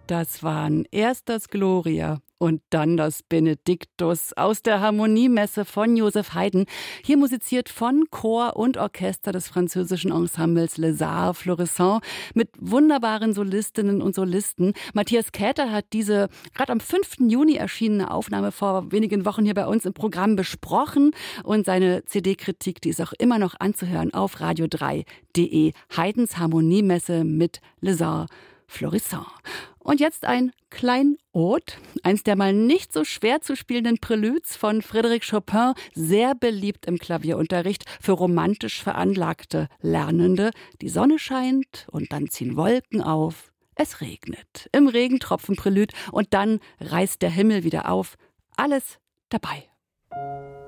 Das waren erst das Gloria und dann das Benediktus aus der Harmoniemesse von Joseph Haydn. Hier musiziert von Chor und Orchester des französischen Ensembles Les Arts Florissants mit wunderbaren Solistinnen und Solisten. Matthias Käther hat diese gerade am 5. Juni erschienene Aufnahme vor wenigen Wochen hier bei uns im Programm besprochen. Und seine CD-Kritik, die ist auch immer noch anzuhören auf radio3.de. Haydns Harmoniemesse mit Les Arts Florissant. Und jetzt ein Kleinod, eins der mal nicht so schwer zu spielenden Preludes von Frédéric Chopin, sehr beliebt im Klavierunterricht für romantisch veranlagte Lernende. Die Sonne scheint und dann ziehen Wolken auf. Es regnet. Im Regentropfen-Prelude und dann reißt der Himmel wieder auf. Alles dabei.